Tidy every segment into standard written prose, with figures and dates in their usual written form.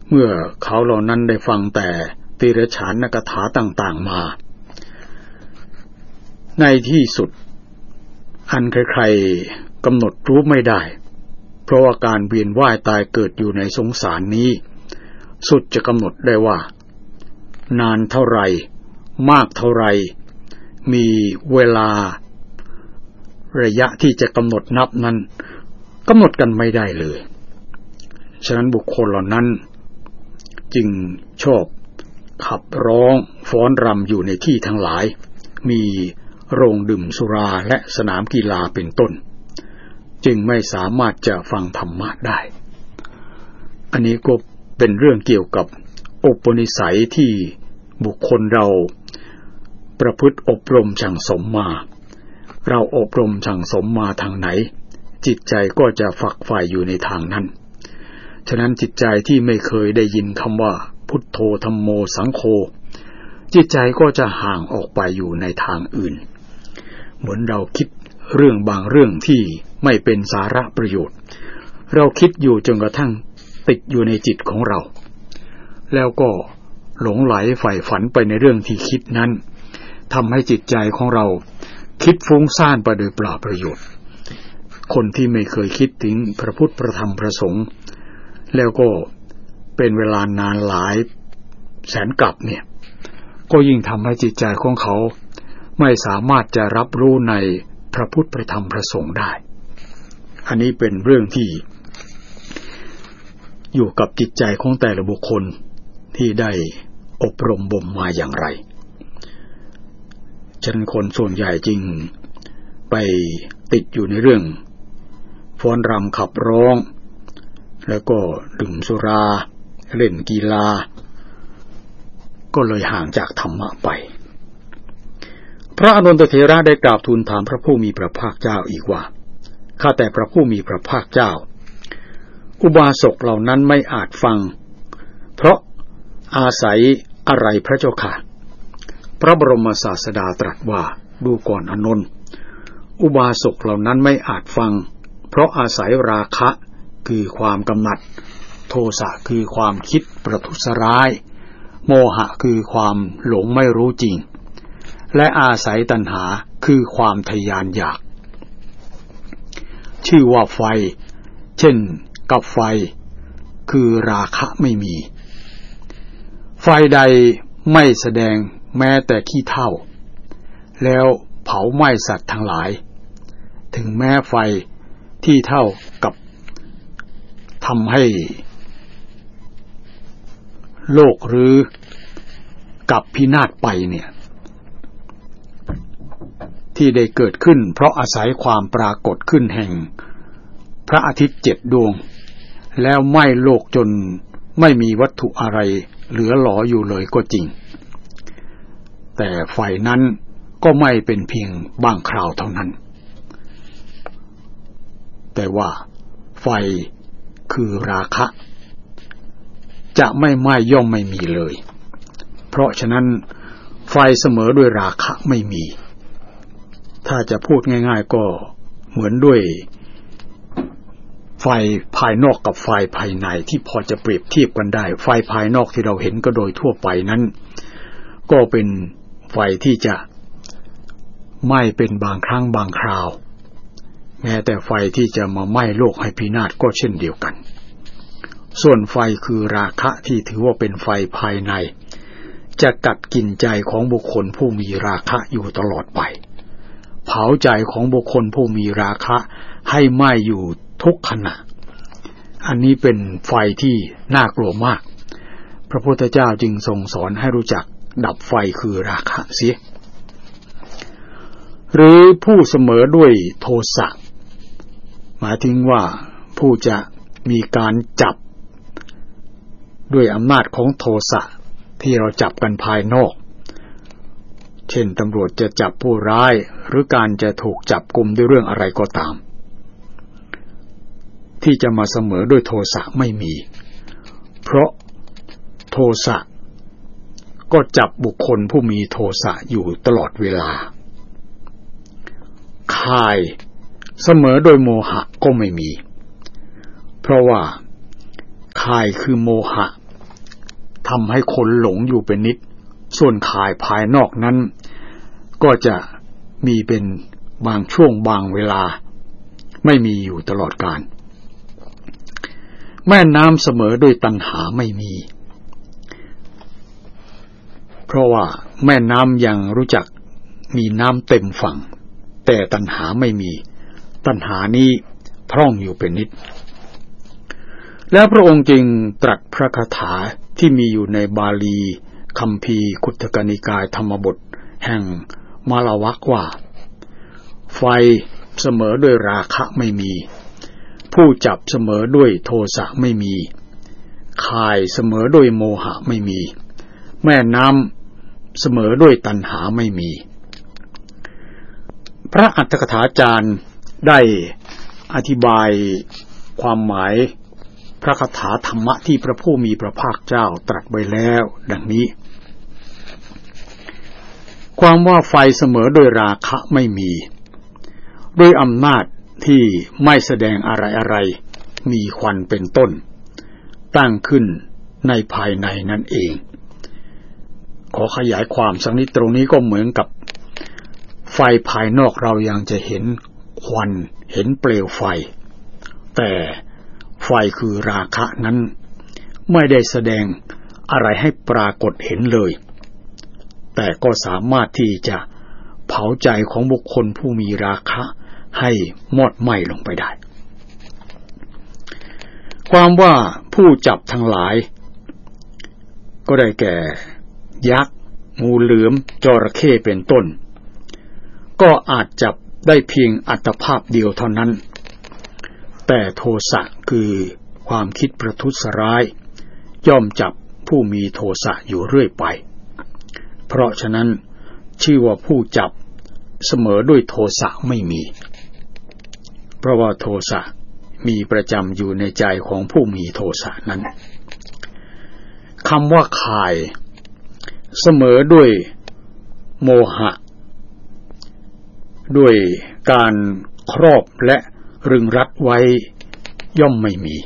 เมื่อเขาเหล่านั้นได้ฟังแต่ติรฉานกถาต่างๆมาในที่สุดอันใครๆกำหนดรู้ไม่ได้เพราะว่าการเวียนว่ายตายเกิดอยู่ในสงสารนี้สุดจะกำหนดได้ว่านานเท่าไรมากเท่าไรมีเวลาระยะที่จะกำหนดนับนั้นกำหนดกันไม่ได้เลยฉะนั้นบุคคลเหล่านั้นจึงชอบขับร้องฟ้อนรำอยู่ในที่ทั้งหลายมีโรงดื่มสุราและสนามกีฬาเป็นต้นจึงไม่สามารถจะฟังธรรมะได้อันนี้ก็เป็นเรื่องเกี่ยวกับอุปนิสัยที่บุคคลเราประพฤติอบรมสั่งสมมาเราอบรมสั่งสมมาทางไหนจิตใจก็จะฝักใฝ่อยู่ในทางนั้นฉะนั้นจิตใจที่ไม่เคยได้ยินคำว่าพุทโธธัมโมสังโฆจิตใจก็จะห่างออกไปอยู่ในทางอื่นเหมือนเราคิดเรื่องบางเรื่องที่ไม่เป็นสาระประโยชน์เราคิดอยู่จนกระทั่งติดอยู่ในจิตของเราแล้วก็หลงไหลใฝ่ฝันไปในเรื่องที่คิดนั้นทำให้จิตใจของเราคิดฟุ้งซ่านไปโดยเปล่าประโยชน์คนที่ไม่เคยคิดถึงพระพุทธพระธรรมพระสงฆ์แล้วก็เป็นเวลานานหลายแสนกลับเนี่ยก็ยิ่งทำให้จิตใจของเขาไม่สามารถจะรับรู้ในพระพุทธพระธรรมพระสงฆ์ได้อันนี้เป็นเรื่องที่อยู่กับจิตใจของแต่ละบุคคลที่ได้อบรมบ่มมาอย่างไรฉะนั้นคนส่วนใหญ่จึงไปติดอยู่ในเรื่องฟ้อนรำขับร้องแล้วก็ดื่มสุราเล่นกีฬาก็เลยห่างจากธรรมะไปพระอานนทเถระได้กราบทูลถามพระผู้มีพระภาคเจ้าอีกว่าข้าแต่พระผู้มีพระภาคเจ้าอุบาสกเหล่านั้นไม่อาจฟังเพราะอาศัยอะไรพระเจ้าค่ะพระบรมศาสดาตรัสว่าดูก่อนอานนท์อุบาสกเหล่านั้นไม่อาจฟังเพราะอาศัยราคะคือความกำหนัดโทสะคือความคิดประทุษร้ายโมหะคือความหลงไม่รู้จริงและอาศัยตัณหาคือความทยานอยากชื่อว่าไฟเช่นกับไฟคือราคะไม่มีไฟใดไม่แสดงแม้แต่ขี้เถ้าแล้วเผาไหม้สัตว์ทั้งหลายถึงแม้ไฟที่เท่ากับทำให้โลกหรือกับพินาศไปเนี่ยที่ได้เกิดขึ้นเพราะอาศัยความปรากฏขึ้นแห่งพระอาทิตย์7 ดวงแล้วไหม้โลกจนไม่มีวัตถุอะไรเหลือหลออยู่เลยก็จริงแต่ไฟนั้นก็ไม่เป็นเพียงบางคราวเท่านั้นแต่ว่าไฟคือราคะจะไม่ไหม้ย่อมไม่มีเลยเพราะฉะนั้นไฟเสมอด้วยราคะไม่มีถ้าจะพูดง่ายๆก็เหมือนด้วยไฟภายนอกกับไฟภายในที่พอจะเปรียบเทียบกันได้ไฟภายนอกที่เราเห็นก็โดยทั่วไปนั้นก็เป็นไฟที่จะไหม้เป็นบางครั้งบางคราวแม้แต่ไฟที่จะมาไหม้โลกให้พินาศก็เช่นเดียวกันส่วนไฟคือราคะที่ถือว่าเป็นไฟภายในจะกัดกินใจของบุคคลผู้มีราคะอยู่ตลอดไปเผาใจของบุคคลผู้มีราคะให้ไหม้อยู่ทุกขณะอันนี้เป็นไฟที่น่ากลัวมากพระพุทธเจ้าจึงทรงสอนให้รู้จักดับไฟคือราคะเสียหรือผู้เสมอด้วยโทสะหมายถึงว่าผู้จะมีการจับด้วยอำนาจของโทสะที่เราจับกันภายนอกเช่นตำรวจจะจับผู้ร้ายหรือการจะถูกจับกุมด้วยเรื่องอะไรก็ตามที่จะมาเสมอด้วยโทสะไม่มีเพราะโทสะก็จับบุคคลผู้มีโทสะอยู่ตลอดเวลาข่ายเสมอโดยโมหะก็ไม่มีเพราะว่าข่ายคือโมหะทำให้คนหลงอยู่เป็นนิดส่วนข่ายภายนอกนั้นก็จะมีเป็นบางช่วงบางเวลาไม่มีอยู่ตลอดกาลแม่น้ำเสมอด้วยตัณหาไม่มีเพราะว่าแม่น้ำยังรู้จักมีน้ำเต็มฝั่งแต่ตัณหาไม่มีตัณหานี้พร่องอยู่เป็นนิดแล้วพระองค์จึงตรัสพระคาถาที่มีอยู่ในบาลีคัมภีร์ขุททกนิกายธรรมบทแห่งมาลวัคว่าไฟเสมอด้วยราคะไม่มีผู้จับเสมอด้วยโทสะไม่มีข่ายเสมอด้วยโมหะไม่มีแม่น้ำเสมอด้วยตัณหาไม่มีพระอัตถกถาจารย์ได้อธิบายความหมายพระคาถาธรรมะที่พระผู้มีพระภาคเจ้าตรัสไว้แล้วดังนี้ความว่าไฟเสมอด้วยราคะไม่มีด้วยอำนาจที่ไม่แสดงอะไรมีควันเป็นต้นตั้งขึ้นในภายในนั่นเองขอขยายความสักนิดตรงนี้ก็เหมือนกับไฟภายนอกเรายังจะเห็นควันเห็นเปลวไฟแต่ไฟคือราคะนั้นไม่ได้แสดงอะไรให้ปรากฏเห็นเลยแต่ก็สามารถที่จะเผาใจของบุคคลผู้มีราคะให้มอดไหม้ลงไปได้ความว่าผู้จับทั้งหลายก็ได้แก่ยักษ์งูเหลือมจระเข้เป็นต้นก็อาจจับได้เพียงอัตภาพเดียวเท่านั้นแต่โทสะคือความคิดประทุษร้ายย่อมจับผู้มีโทสะอยู่เรื่อยไปเพราะฉะนั้นชื่อว่าผู้จับเสมอด้วยโทสะไม่มีเพราะว่าโทสะมีประจำอยู่ในใจของผู้มีโทสะนั้นคำว่าข่ายเสมอด้วยโมหะด้วยการครอบและรึงรัดไว้ย่อมไม่มี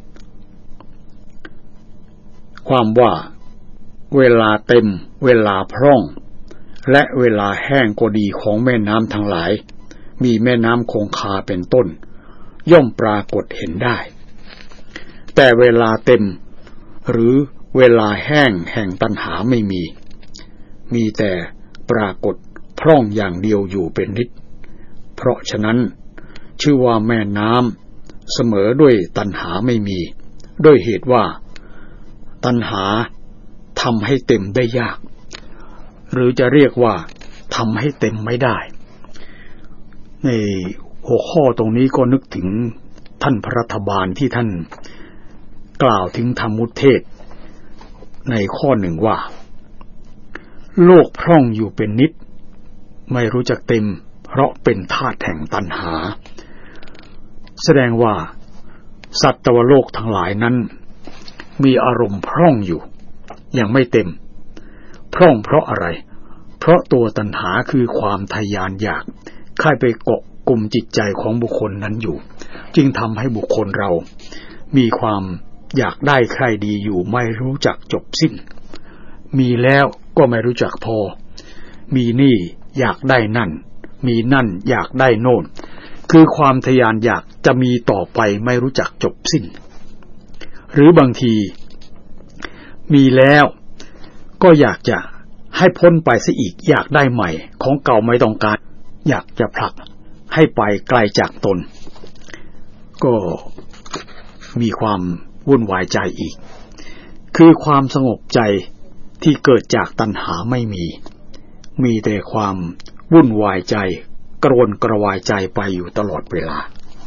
ความว่าเวลาเต็มเวลาพร่องและเวลาแห้งก็ดีของแม่น้ำทั้งหลายมีแม่น้ำคงคาเป็นต้นย่อมปรากฏเห็นได้แต่เวลาเต็มหรือเวลาแห้งแห่งตัณหาไม่มีแต่ปรากฏพร่องอย่างเดียวอยู่เป็นนิดเพราะฉะนั้นชื่อว่าแม่น้ำเสมอด้วยตัณหาไม่มีด้วยเหตุว่าตัณหาทำให้เต็มได้ยากหรือจะเรียกว่าทำให้เต็มไม่ได้ในหัวข้อตรงนี้ก็นึกถึงท่านพระรัฐบาลที่ท่านกล่าวถึงธรรมุเทศในข้อหนึ่งว่าโลกพร่องอยู่เป็นนิดไม่รู้จักเต็มเพราะเป็นธาตุแห่งตัณหาแสดงว่าสัตวโลกทั้งหลายนั้นมีอารมณ์พร่องอยู่ยังไม่เต็มพร่องเพราะอะไรเพราะตัวตัณหาคือความทะยานอยากเข้าไปเกาะกลุ่มจิตใจของบุคคลนั้นอยู่จึงทำให้บุคคลเรามีความอยากได้ใครดีอยู่ไม่รู้จักจบสิ้นมีแล้วก็ไม่รู้จักพอมีนี่อยากได้นั่นมีนั่นอยากได้โน่นคือความทะยานอยากจะมีต่อไปไม่รู้จักจบสิ้นหรือบางทีมีแล้วก็อยากจะให้พ้นไปซะอีกอยากได้ใหม่ของเก่าไม่ต้องการอยากจะผลักให้ไปไกลจากตนก็มีความวุ่นวายใจอีกคือความสงบใจที่เกิดจากตัณหาไม่มีแต่ความวุ่นวายใจกระวนกระวายใจไปอยู่ตลอดเวลา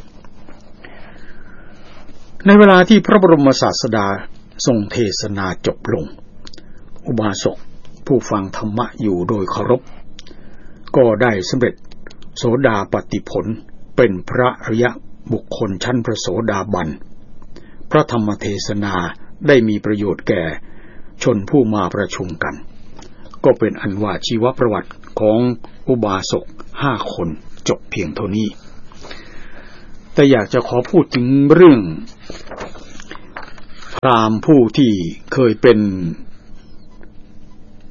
ในเวลาที่พระบรมศาสดาทรงเทศนาจบลงอุบาสกผู้ฟังธรรมะอยู่โดยเคารพก็ได้สำเร็จโสดาปัตติผลเป็นพระอริยบุคคลชั้นพระโสดาบันพระธรรมเทศนาได้มีประโยชน์แก่ชนผู้มาประชุมกันก็เป็นอันว่าชีวประวัติของอุบาสก5 คนจบเพียงเท่านี้แต่อยากจะขอพูดถึงเรื่องพราหมณ์ผู้ที่เคยเป็น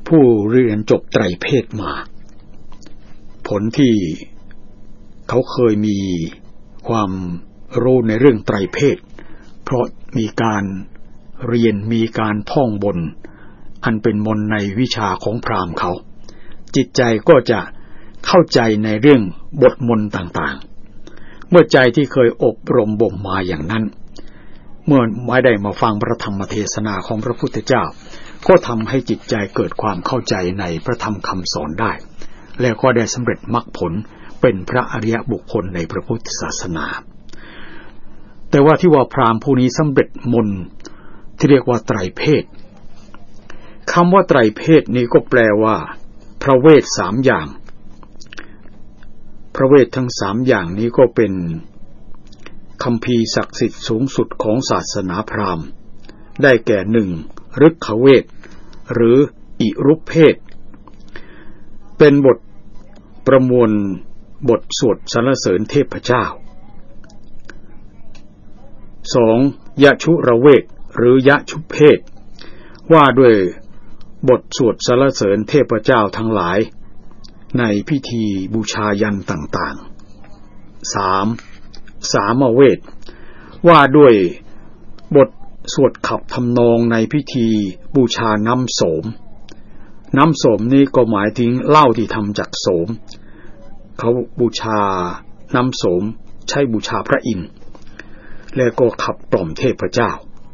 ผู้เรียนจบไตรเพศมาผลที่เขาเคยมีความรู้ในเรื่องไตรเพศเพราะมีการเรียนมีการท่องบนอันเป็นมนต์ในวิชาของพราหมณ์เขาจิตใจก็จะเข้าใจในเรื่องบทมนต์ต่างๆเมื่อใจที่เคยอบรมบ่มมาอย่างนั้นเมื่อไม่ได้มาฟังพระธรรมเทศนาของพระพุทธเจ้าก็ทำให้จิตใจเกิดความเข้าใจในพระธรรมคำสอนได้แล้วก็ได้สำเร็จมรรคผลเป็นพระอริยบุคคลในพระพุทธศาสนาแต่ว่าที่ว่าพราหมณ์ผู้นี้สำเร็จมนต์ที่เรียกว่าไตรเพศคำว่าไตรเพศนี้ก็แปลว่าพระเวทสามอย่างพระเวททั้งสามอย่างนี้ก็เป็นคัมภีร์ศักดิ์สิทธิ์สูงสุดของศาสนาพราหมณ์ได้แก่หนึ่งฤกขเวทหรืออิรุปเพศเป็นบทประมวลบทสวดสรรเสริญเทพเจ้าสองยชุระเวทหรือยชุเพศว่าด้วยบทสวดสรรเสริญเทพเจ้าทั้งหลายในพิธีบูชายันต่างๆสามสามเวทว่าด้วยบทสวดขับทำนองในพิธีบูชาน้ำโสมน้ำโสมนี้ก็หมายถึงเหล้าที่ทำจากโสมเขาบูชาน้ำโสมใช้บูชาพระอินทร์และก็ขับกล่อมเทพเจ้า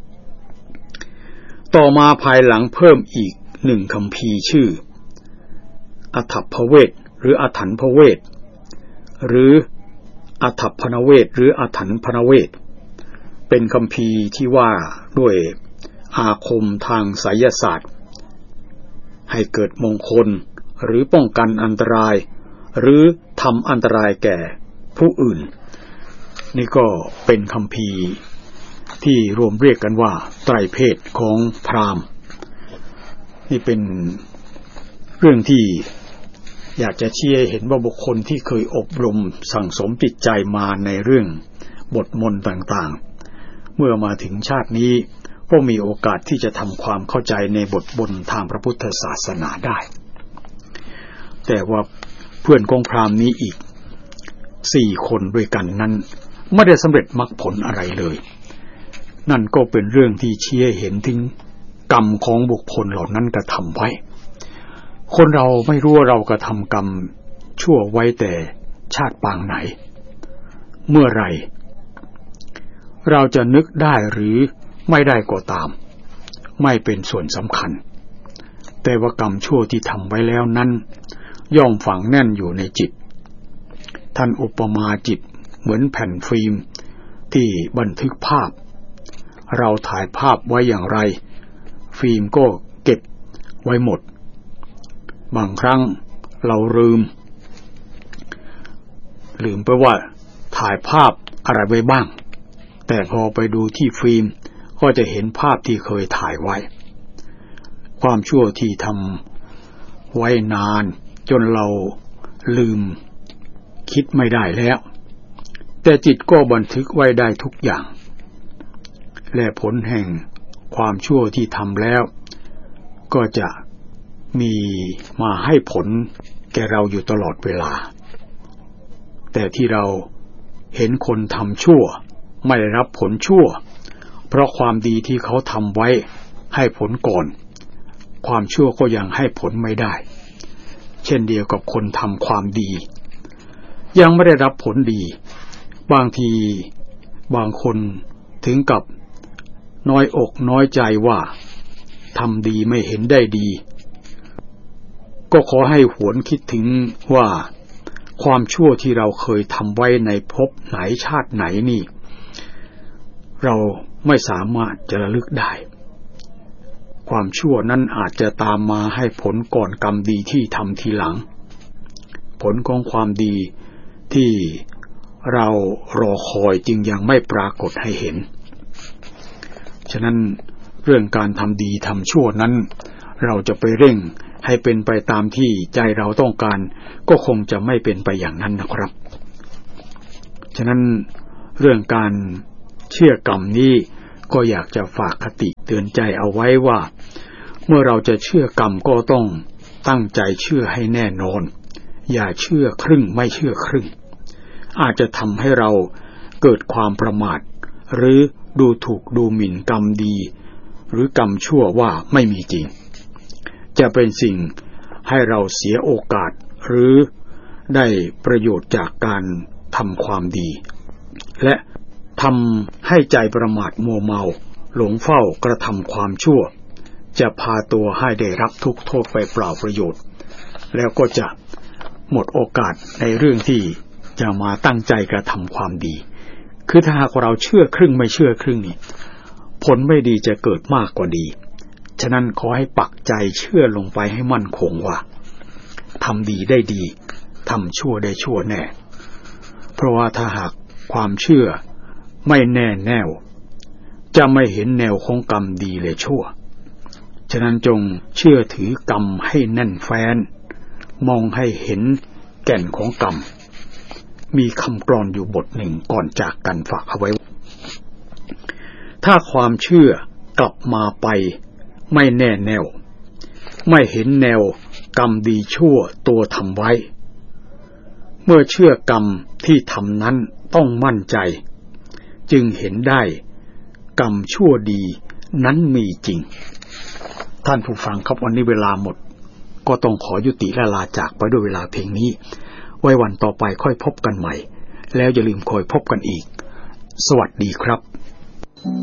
ต่อมาภายหลังเพิ่มอีกหนึ่งคัมภีร์ชื่ออถัพพเวทหรืออถันพเวทหรืออถัพพนเวทหรืออถันพนเวทเป็นคัมภีร์ที่ว่าด้วยอาคมทางไสยศาสตร์ให้เกิดมงคลหรือป้องกันอันตรายหรือทำอันตรายแก่ผู้อื่นนี่ก็เป็นคัมภีร์ที่รวมเรียกกันว่าไตรเพศของพราหมณ์นี่เป็นเรื่องที่อยากจะชี้ให้เห็นว่าบุคคลที่เคยอบรมสั่งสมจิตใจมาในเรื่องบทมนต์ต่างๆเมื่อมาถึงชาตินี้ก็มีโอกาสที่จะทำความเข้าใจในบทมนต์ทางพระพุทธศาสนาได้แต่ว่าเพื่อนของพราหมณ์นี้อีก4 คนด้วยกันนั้นไม่ได้สำเร็จมรรคผลอะไรเลยนั่นก็เป็นเรื่องที่ชี้ให้เห็นถึงกรรมของบุคคลเหล่านั้นกระทำไว้คนเราไม่รู้ว่าเรากระทำกรรมชั่วไว้แต่ชาติปางไหนเมื่อไรเราจะนึกได้หรือไม่ได้ก็ตามไม่เป็นส่วนสำคัญแต่ว่ากรรมชั่วที่ทำไว้แล้วนั้นย่อมฝังแน่นอยู่ในจิตท่านอุปมาจิตเหมือนแผ่นฟิล์มที่บันทึกภาพเราถ่ายภาพไว้อย่างไรฟิล์มก็เก็บไว้หมดบางครั้งเราลืมไปว่าถ่ายภาพอะไรไว้บ้างแต่พอไปดูที่ฟิล์มก็จะเห็นภาพที่เคยถ่ายไว้ความชั่วที่ทำไว้นานจนเราลืมคิดไม่ได้แล้วแต่จิตก็บันทึกไว้ได้ทุกอย่างและผลแห่งความชั่วที่ทำแล้วก็จะมีมาให้ผลแก่เราอยู่ตลอดเวลาแต่ที่เราเห็นคนทำชั่วไม่ได้รับผลชั่วเพราะความดีที่เขาทำไว้ให้ผลก่อนความชั่วก็ยังให้ผลไม่ได้เช่นเดียวกับคนทำความดียังไม่ได้รับผลดีบางทีบางคนถึงกับน้อยอกน้อยใจว่าทำดีไม่เห็นได้ดีก็ขอให้หวนคิดถึงว่าความชั่วที่เราเคยทำไว้ในภพไหนชาติไหนนี่เราไม่สามารถจะระลึกได้ความชั่วนั้นอาจจะตามมาให้ผลก่อนกรรมดีที่ทำทีหลังผลของความดีที่เรารอคอยจึงยังไม่ปรากฏให้เห็นฉะนั้นเรื่องการทำดีทำชั่วนั้นเราจะไปเร่งให้เป็นไปตามที่ใจเราต้องการก็คงจะไม่เป็นไปอย่างนั้นนะครับฉะนั้นเรื่องการเชื่อกรรมนี้ก็อยากจะฝากคติเตือนใจเอาไว้ว่าเมื่อเราจะเชื่อกรรมก็ต้องตั้งใจเชื่อให้แน่นอนอย่าเชื่อครึ่งไม่เชื่อครึ่งอาจจะทำให้เราเกิดความประมาทหรือดูถูกดูหมิ่นกรรมดีหรือกรรมชั่วว่าไม่มีจริงจะเป็นสิ่งให้เราเสียโอกาสหรือได้ประโยชน์จากการทำความดีและทำให้ใจประมาทมัวเมาหลงเฝ้ากระทำความชั่วจะพาตัวให้ได้รับทุกข์โทษไปเปล่าประโยชน์แล้วก็จะหมดโอกาสในเรื่องที่จะมาตั้งใจกระทำความดีคือถ้าหากเราเชื่อครึ่งไม่เชื่อครึ่งนี่ผลไม่ดีจะเกิดมากกว่าดีฉะนั้นขอให้ปักใจเชื่อลงไปให้มั่นคงว่าทำดีได้ดีทำชั่วได้ชั่วแน่เพราะว่าถ้าหากความเชื่อไม่แน่แน่วจะไม่เห็นแนวของกรรมดีและชั่วฉะนั้นจงเชื่อถือกรรมให้แน่นแฟ้นมองให้เห็นแก่นของกรรมมีคำกลอนอยู่บทหนึ่งก่อนจากกันฝากเอาไว้ถ้าความเชื่อกลับมาไปไม่แน่แน่วไม่เห็นแนวกรรมดีชั่วตัวทำไว้เมื่อเชื่อกรรมที่ทำนั้นต้องมั่นใจจึงเห็นได้กรรมชั่วดีนั้นมีจริงท่านผู้ฟังครับวันนี้เวลาหมดก็ต้องขอยุติและลาจากไปด้วยเวลาเพียงนี้ไว้วันต่อไปค่อยพบกันใหม่แล้วอย่าลืมคอยพบกันอีกสวัสดีครับ